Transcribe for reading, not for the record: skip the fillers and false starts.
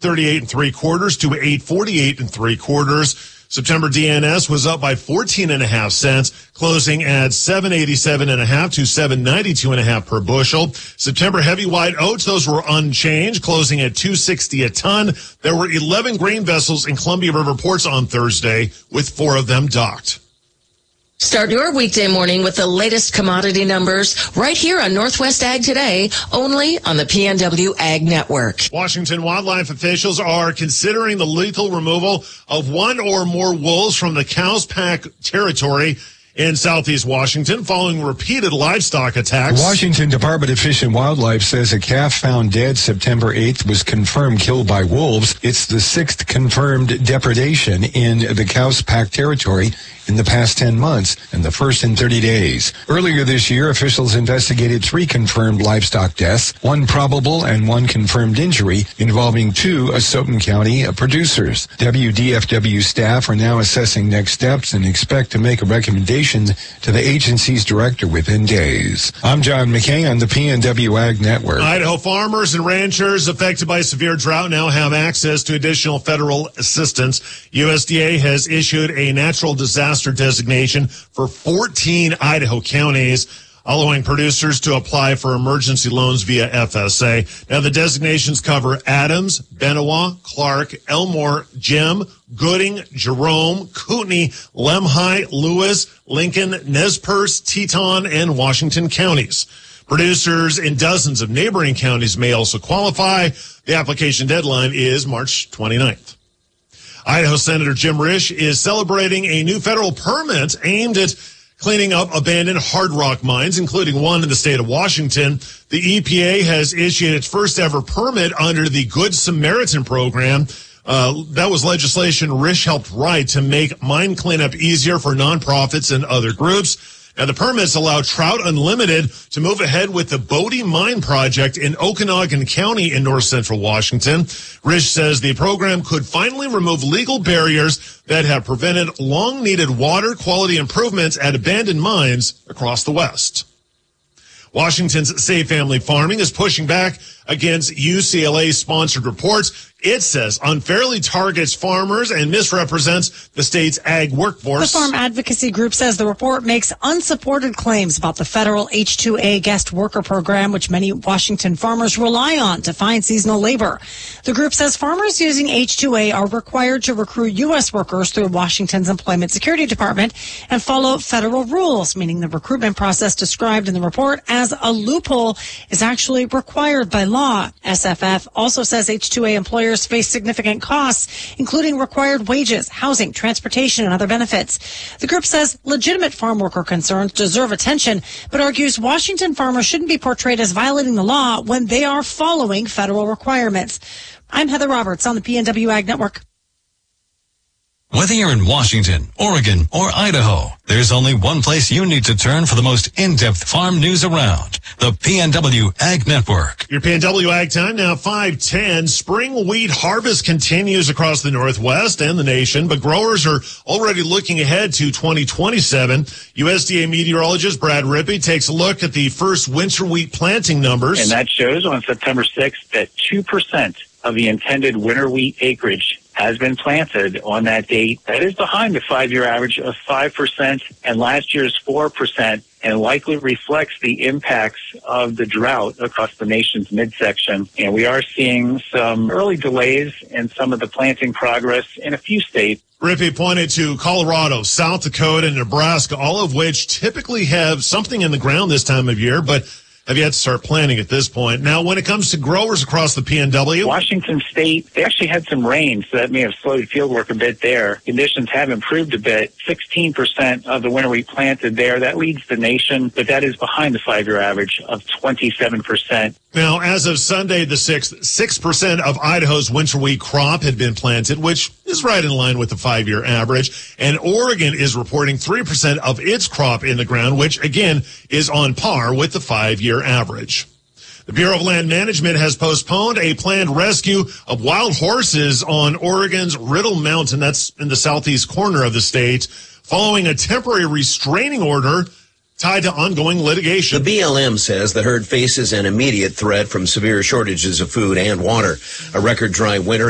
838 3/4 to 848 3/4. September DNS was up by 14.5 cents, closing at 787.5 to 792.5 per bushel. September heavy white oats, those were unchanged, closing at 260 a ton. There were 11 grain vessels in Columbia River ports on Thursday, with 4 of them docked. Start your weekday morning with the latest commodity numbers right here on Northwest Ag Today, only on the PNW Ag Network. Washington wildlife officials are considering the lethal removal of 1 or more wolves from the Cows Pack territory in southeast Washington following repeated livestock attacks. The Washington Department of Fish and Wildlife says a calf found dead September 8th was confirmed killed by wolves. It's the 6th confirmed depredation in the Cows Pack territory in the past 10 months and the first in 30 days. Earlier this year, officials investigated 3 confirmed livestock deaths, 1 probable and 1 confirmed injury involving 2 Asotin County producers. WDFW staff are now assessing next steps and expect to make a recommendation to the agency's director within days. I'm John McKay on the PNW Ag Network. Idaho farmers and ranchers affected by severe drought now have access to additional federal assistance. USDA has issued a natural disaster designation for 14 Idaho counties, allowing producers to apply for emergency loans via FSA. Now, the designations cover Adams, Benewah, Clark, Elmore, Jim, Gooding, Jerome, Kootenai, Lemhi, Lewis, Lincoln, Nez Perce, Teton, and Washington counties. Producers in dozens of neighboring counties may also qualify. The application deadline is March 29th. Idaho Senator Jim Risch is celebrating a new federal permit aimed at cleaning up abandoned hard rock mines, including one in the state of Washington. The EPA has issued its first ever permit under the Good Samaritan program. That was legislation Risch helped write to make mine cleanup easier for nonprofits and other groups. Now, the permits allow Trout Unlimited to move ahead with the Bodie Mine Project in Okanogan County in north central Washington. Risch says the program could finally remove legal barriers that have prevented long-needed water quality improvements at abandoned mines across the West. Washington's Safe Family Farming is pushing back against UCLA-sponsored reports it says unfairly targets farmers and misrepresents the state's ag workforce. The farm advocacy group says the report makes unsupported claims about the federal H-2A guest worker program, which many Washington farmers rely on to find seasonal labor. The group says farmers using H-2A are required to recruit U.S. workers through Washington's Employment Security Department and follow federal rules, meaning the recruitment process described in the report as a loophole is actually required by law. SFF also says H-2A employers face significant costs, including required wages, housing, transportation, and other benefits. The group says legitimate farm worker concerns deserve attention, but argues Washington farmers shouldn't be portrayed as violating the law when they are following federal requirements. I'm Heather Roberts on the PNW Ag Network. Whether you're in Washington, Oregon, or Idaho, there's only one place you need to turn for the most in-depth farm news around. The PNW Ag Network. Your PNW Ag Time now 5:10. Spring wheat harvest continues across the Northwest and the nation, but growers are already looking ahead to 2027. USDA meteorologist Brad Rippey takes a look at the first winter wheat planting numbers. And that shows on September 6th that 2% of the intended winter wheat acreage has been planted on that date. That is behind the 5-year average of 5% and last year's 4%, and likely reflects the impacts of the drought across the nation's midsection. And we are seeing some early delays in some of the planting progress in a few states. Rippey pointed to Colorado, South Dakota, and Nebraska, all of which typically have something in the ground this time of year, but have yet to start planting at this point. Now, when it comes to growers across the PNW, Washington State, they actually had some rain, so that may have slowed field work a bit there. Conditions have improved a bit. 16% of the winter wheat planted there. That leads the nation, but that is behind the 5-year average of 27%. Now, as of Sunday the 6th, 6% of Idaho's winter wheat crop had been planted, which is right in line with the 5-year average. And Oregon is reporting 3% of its crop in the ground, which, again, is on par with the 5-year average. The Bureau of Land Management has postponed a planned rescue of wild horses on Oregon's Riddle Mountain, that's in the southeast corner of the state, following a temporary restraining order tied to ongoing litigation. The BLM says the herd faces an immediate threat from severe shortages of food and water. A record dry winter